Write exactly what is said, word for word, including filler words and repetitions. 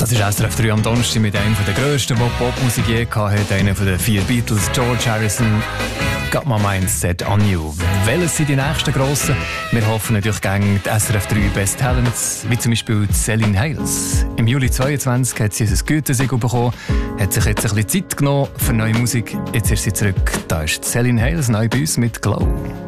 Das ist S R F drei am Donnerstag mit einem der grössten, der Popmusik je hatte, einer von den vier Beatles, George Harrison. Got my mind set on you. Welches sind die nächsten grossen? Wir hoffen natürlich gegen die S R F drei Best Talents, wie zum Beispiel Celine Hales. Im Juli zweitausendzweiundzwanzig hat sie ein Gütesiegel bekommen, hat sich jetzt ein bisschen Zeit genommen für neue Musik. Jetzt ist sie zurück. Da ist Celine Hales neu bei uns mit Glow.